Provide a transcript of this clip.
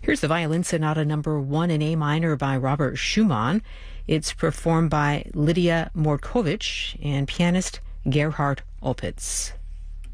Here's the Violin Sonata number 1 in A minor by Robert Schumann. It's performed by Lydia Mordkovich and pianist Gerhard Opitz.